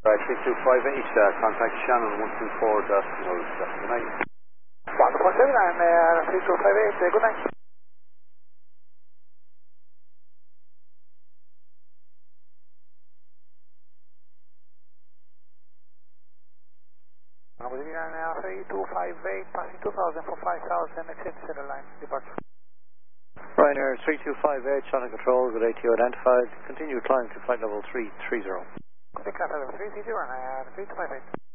Right, 3258, contact Shannon 124. Good night. 1.79, 3258, good night. Now 3258, passing 2000 for 5000, exit center line, departure. Ryanair 3258, Channel Control, good ATO identified. Continue climb to flight level 330. Contact level 330, 3258.